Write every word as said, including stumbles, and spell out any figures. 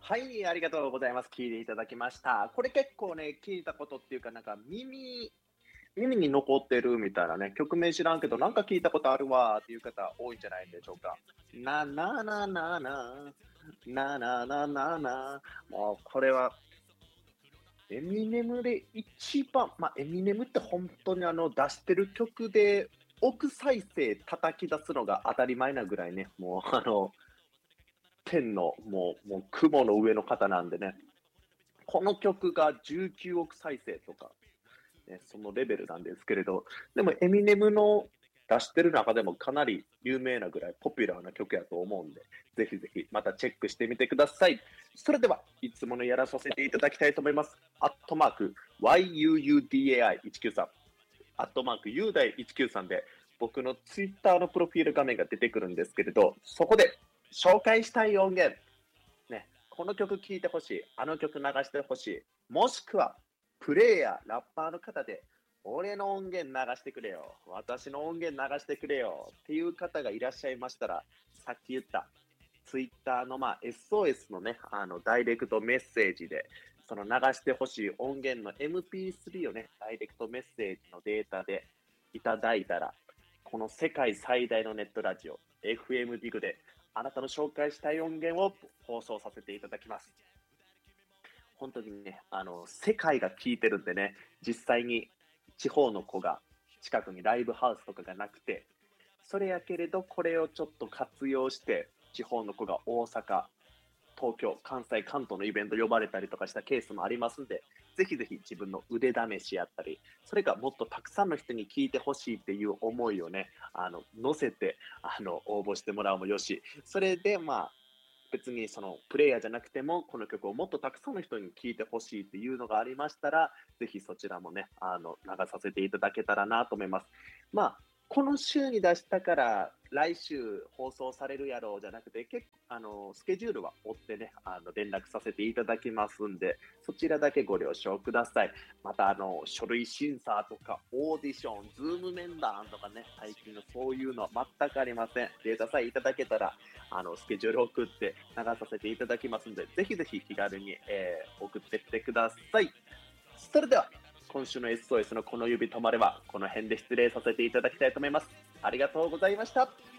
はい、ありがとうございます。聞いていただきました。これ結構ね、聞いたことっていうか、なんか耳耳に残ってるみたいなね、曲名知らんけど、なんか聞いたことあるわっていう方多いんじゃないでしょうか。ななななな、ななななな。もうこれはエミネムで一番、まあ、エミネムって本当にあの出してる曲で億再生叩き出すのが当たり前なぐらいね、もうあの、天のもうもう雲の上の方なんでね、この曲がじゅうきゅうおく再生とか、ね、そのレベルなんですけれど、でもエミネムの出してる中でもかなり有名なぐらいポピュラーな曲やと思うんで、ぜひぜひまたチェックしてみてください。それでは、いつものやらさせていただきたいと思います。アットマーク、ワイユーユーディーエーアイいちきゅうさん、アットマーク、ユーダイいちきゅうさんで、僕のツイッターのプロフィール画面が出てくるんですけれど、そこで紹介したい音源、ね、この曲聴いてほしい、あの曲流してほしい、もしくは、プレイヤー、ラッパーの方で、俺の音源流してくれよ、私の音源流してくれよっていう方がいらっしゃいましたら、さっき言ったツイッターの、まあ、エスオーエス のね、あの、ダイレクトメッセージで、その流してほしい音源の エムピースリー をね、ダイレクトメッセージのデータでいただいたら、この世界最大のネットラジオ、エフエム ビグで、あなたの紹介したい音源を放送させていただきます。本当にね、あの、世界が聞いてるんでね、実際に地方の子が近くにライブハウスとかがなくて、それやけれど、これをちょっと活用して、地方の子が大阪、東京、関西、関東のイベント呼ばれたりとかしたケースもありますんで、ぜひぜひ自分の腕試しやったり、それがもっとたくさんの人に聞いてほしいっていう思いをね、あの、乗せて、あの、応募してもらうもよし、それで、まあ、別にそのプレイヤーじゃなくても、この曲をもっとたくさんの人に聴いてほしいっていうのがありましたら、ぜひそちらもね、あの、流させていただけたらなと思います。まあ、この週に出したから、来週放送されるやろうじゃなくて、結構、あの、スケジュールは追ってね、あの、連絡させていただきますんで、そちらだけご了承ください。また、あの、書類審査とか、オーディション、ズーム面談とかね、最近のそういうのは全くありません。データさえいただけたら、あの、スケジュールを送って流させていただきますんで、ぜひぜひ気軽に、えー、送ってってください。それでは、今週の エスオーエス のこの指止まれば、この辺で失礼させていただきたいと思います。ありがとうございました。